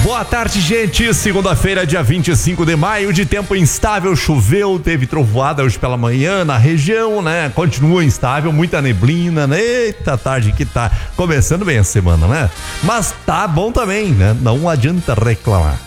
Boa tarde, gente. Segunda-feira, dia 25 de maio, de tempo instável, choveu, teve trovoada hoje pela manhã na região, né? Continua instável, muita neblina, né? Eita, tarde que tá começando bem a semana, né? Mas tá bom também, né? Não adianta reclamar.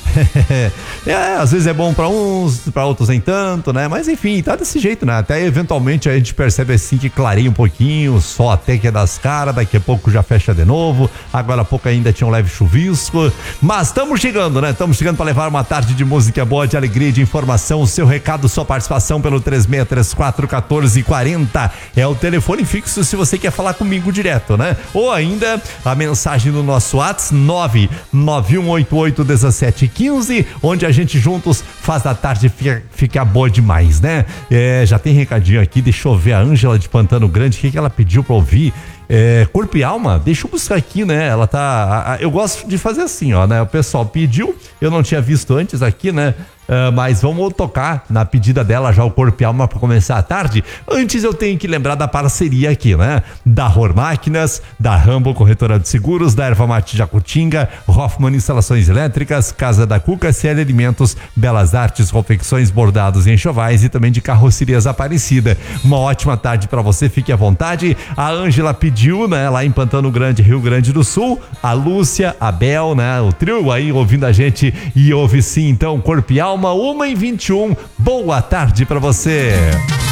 Às vezes é bom pra uns, pra outros nem tanto, né? Mas enfim, tá desse jeito, né? Até eventualmente a gente percebe assim que clareia um pouquinho, o sol até que é das caras, daqui a pouco já fecha de novo. Agora há pouco ainda tinha um leve chuvisco, mas estamos chegando, né? Estamos chegando para levar uma tarde de música boa, de alegria, de informação. O seu recado, sua participação pelo 3634-1440 é o telefone fixo se você quer falar comigo direto, né? Ou ainda a mensagem no nosso WhatsApp 991881715, onde a gente juntos faz a tarde ficar boa demais, né? Já tem recadinho aqui, deixa eu ver a Ângela de Pantano Grande, o que ela pediu pra ouvir? Corpo e Alma, deixa eu buscar aqui, né? Ela tá... Eu gosto de fazer assim, ó, né? O pessoal pediu, eu não tinha visto antes aqui, né? Mas vamos tocar na pedida dela já o Corpo e Alma para começar a tarde. Antes eu tenho que lembrar da parceria aqui, né? Da Ror Máquinas, da Rambo Corretora de Seguros, da Erva Mate Jacutinga, Hoffman Instalações Elétricas, Casa da Cuca, CL Alimentos, Belas Artes, Confecções, Bordados e Enxovais e também de Carrocerias Aparecida. Uma ótima tarde para você, fique à vontade. A Ângela pediu, né? Lá em Pantano Grande, Rio Grande do Sul, a Lúcia, a Bel, né? O trio aí ouvindo a gente e ouve sim, então, Corpo e Alma, 1h21, boa tarde pra você.